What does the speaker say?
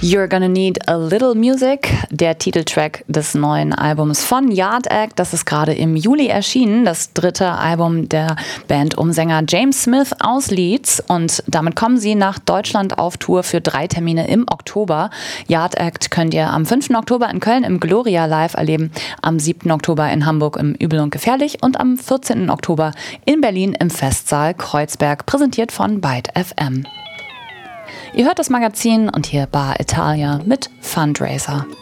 You're Gonna Need a Little Music, der Titeltrack des neuen Albums von Yard Act. Das ist gerade im Juli erschienen, das dritte Album der Band um Sänger James Smith aus Leeds. Und damit kommen sie nach Deutschland auf Tour für 3 Termine im Oktober. Yard Act könnt ihr am 5. Oktober in Köln im Gloria Live erleben, am 7. Oktober in Hamburg im Übel und Gefährlich und am 14. Oktober in Berlin im Festsaal Kreuzberg, präsentiert von Byte FM. Ihr hört das Magazin und hier Bar Italia mit Fundraiser.